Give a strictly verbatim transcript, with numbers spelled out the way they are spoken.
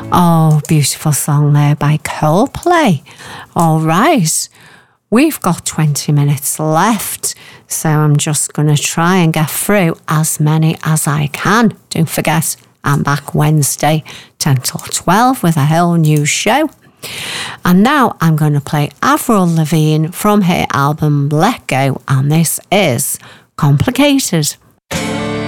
Oh, beautiful song there by Coldplay. All right, we've got twenty minutes left, so I'm just going to try and get through as many as I can. Don't forget, I'm back Wednesday, ten till twelve with a whole new show. And now I'm going to play Avril Lavigne from her album Let Go, and this is Complicated.